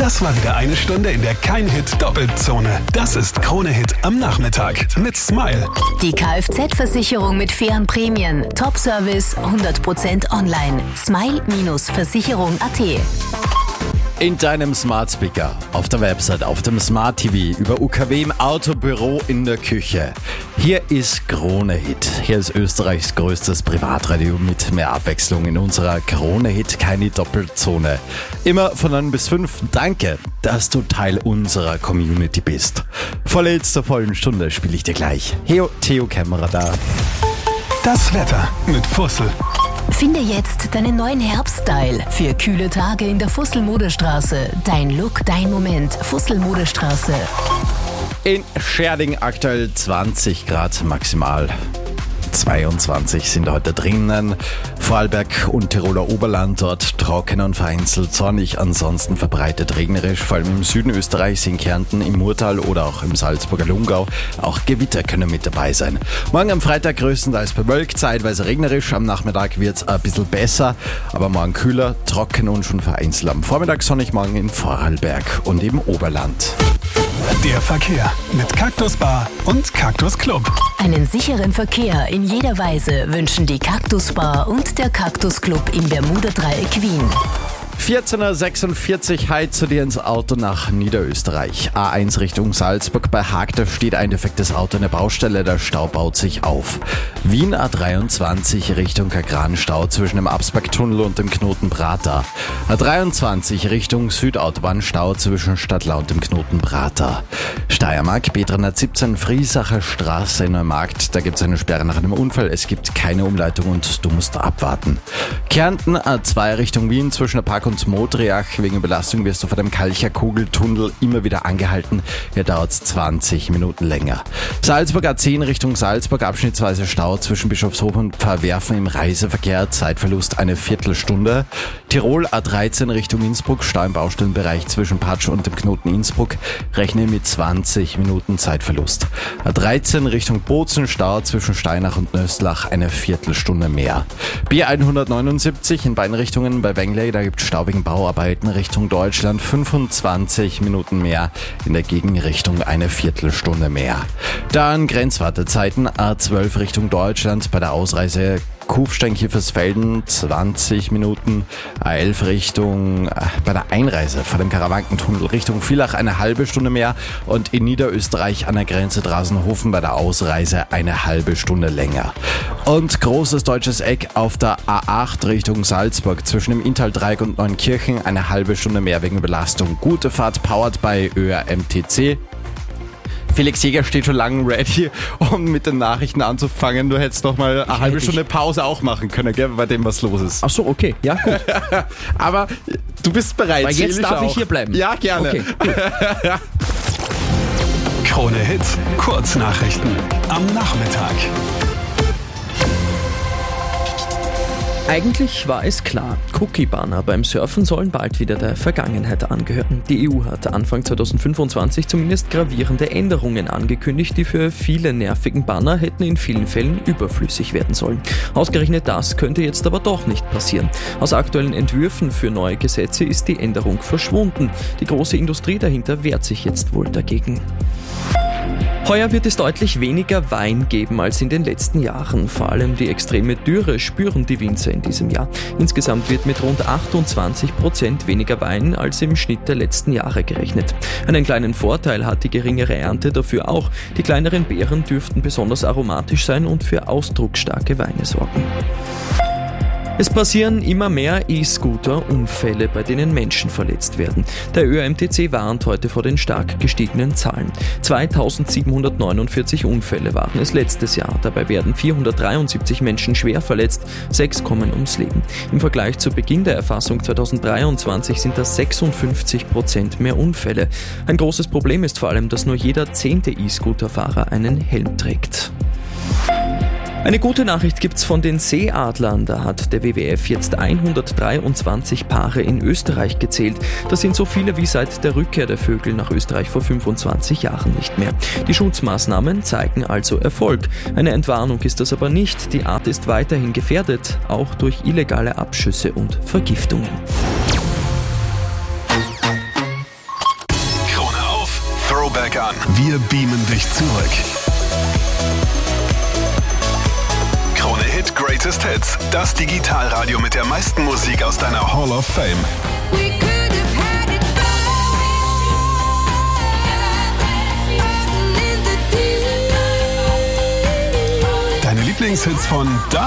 Das war wieder eine Stunde in der Kein-Hit-Doppelzone. Das ist Krone-Hit am Nachmittag mit Smile. Die Kfz-Versicherung mit fairen Prämien. Top-Service, 100% online. Smile-Versicherung.at. In deinem Smart Speaker, auf der Website, auf dem Smart TV, über UKW im Auto, Büro, in der Küche. Hier ist Krone-Hit. Hier ist Österreichs größtes Privatradio mit mehr Abwechslung in unserer Krone-Hit, keine Doppelzone. Immer von 9 bis 5. Danke, dass du Teil unserer Community bist. Vor letzter vollen Stunde spiele ich dir gleich Theo Kämmerer da. Das Wetter mit Fussel. Finde jetzt deinen neuen Herbststyle für kühle Tage in der Fussel-Modestraße. Dein Look, dein Moment. Fussel-Modestraße. In Scherding aktuell 20 Grad maximal. 22 sind heute drinnen. Vorarlberg und Tiroler Oberland dort trocken und vereinzelt sonnig, ansonsten verbreitet regnerisch, vor allem im Süden Österreichs, in Kärnten, im Murtal oder auch im Salzburger Lungau. Auch Gewitter können mit dabei sein. Morgen am Freitag größtenteils bewölkt, zeitweise regnerisch. Am Nachmittag wird es ein bisschen besser, aber morgen kühler, trocken und schon vereinzelt. Am Vormittag sonnig, morgen in Vorarlberg und im Oberland. Der Verkehr mit Cactus Bar und Cactus Club. Einen sicheren Verkehr in jeder Weise wünschen die Cactus Bar und der Cactus Club im Bermuda-Dreieck Wien. 14.46 Uhr, heute zu dir ins Auto nach Niederösterreich. A1 Richtung Salzburg bei Haag, da steht ein defektes Auto in der Baustelle, der Stau baut sich auf. Wien A23 Richtung Kagran-Stau zwischen dem Absbergtunnel und dem Knoten Prater. A23 Richtung Südautobahn-Stau zwischen Stadtlau und dem Knoten Prater. Steiermark, B317 Friesacher Straße in Neumarkt, da gibt es eine Sperre nach einem Unfall, es gibt keine Umleitung und du musst abwarten. Kärnten A2 Richtung Wien zwischen der Park und Modriach. Wegen Belastung wirst du vor dem Kalcher-Kugeltunnel immer wieder angehalten. Hier dauert es 20 Minuten länger. Salzburg A10 Richtung Salzburg, abschnittsweise Stau zwischen Bischofshof und Pfarrwerfen im Reiseverkehr, Zeitverlust eine Viertelstunde. Tirol A13 Richtung Innsbruck, Stau im Baustellenbereich zwischen Patsch und dem Knoten Innsbruck, rechne mit 20 Minuten Zeitverlust. A13 Richtung Bozen, Stau zwischen Steinach und Nöstlach, eine Viertelstunde mehr. B179 in beiden Richtungen bei Wengley, da gibt es Stau wegen Bauarbeiten Richtung Deutschland, 25 Minuten mehr, in der Gegenrichtung eine Viertelstunde mehr. Dann Grenzwartezeiten, A12 Richtung Deutschland bei der Ausreise Kufstein-Kiefersfelden 20 Minuten, A11 bei der Einreise vor dem Karawankentunnel Richtung Villach eine halbe Stunde mehr und in Niederösterreich an der Grenze Drasenhofen bei der Ausreise eine halbe Stunde länger. Und großes deutsches Eck auf der A8 Richtung Salzburg zwischen dem Inntal-Dreieck und Neunkirchen eine halbe Stunde mehr wegen Belastung. Gute Fahrt, powered by ÖRMTC. Felix Jäger steht schon lange ready, um mit den Nachrichten anzufangen. Du hättest noch mal eine halbe Stunde Pause auch machen können, gell, bei dem, was los ist. Ach so, okay, ja, gut. Aber du bist bereit. Weil jetzt darf ich hier bleiben. Ja, gerne. Okay, gut. Krone Hit, Kurznachrichten am Nachmittag. Eigentlich war es klar, Cookie-Banner beim Surfen sollen bald wieder der Vergangenheit angehören. Die EU hat Anfang 2025 zumindest gravierende Änderungen angekündigt, die für viele nervigen Banner hätten in vielen Fällen überflüssig werden sollen. Ausgerechnet das könnte jetzt aber doch nicht passieren. Aus aktuellen Entwürfen für neue Gesetze ist die Änderung verschwunden. Die große Industrie dahinter wehrt sich jetzt wohl dagegen. Heuer wird es deutlich weniger Wein geben als in den letzten Jahren. Vor allem die extreme Dürre spüren die Winzer in diesem Jahr. Insgesamt wird mit rund 28% weniger Wein als im Schnitt der letzten Jahre gerechnet. Einen kleinen Vorteil hat die geringere Ernte dafür auch. Die kleineren Beeren dürften besonders aromatisch sein und für ausdrucksstarke Weine sorgen. Es passieren immer mehr E-Scooter-Unfälle, bei denen Menschen verletzt werden. Der ÖRMTC warnt heute vor den stark gestiegenen Zahlen. 2749 Unfälle waren es letztes Jahr. Dabei werden 473 Menschen schwer verletzt, 6 kommen ums Leben. Im Vergleich zu Beginn der Erfassung 2023 sind das 56% mehr Unfälle. Ein großes Problem ist vor allem, dass nur jeder 10. E-Scooter-Fahrer einen Helm trägt. Eine gute Nachricht gibt's von den Seeadlern. Da hat der WWF jetzt 123 Paare in Österreich gezählt. Das sind so viele wie seit der Rückkehr der Vögel nach Österreich vor 25 Jahren nicht mehr. Die Schutzmaßnahmen zeigen also Erfolg. Eine Entwarnung ist das aber nicht. Die Art ist weiterhin gefährdet, auch durch illegale Abschüsse und Vergiftungen. Throwback an. Wir beamen dich zurück. Krone Hit Greatest Hits. Das Digitalradio mit der meisten Musik aus deiner Hall of Fame. Deine Lieblingshits von da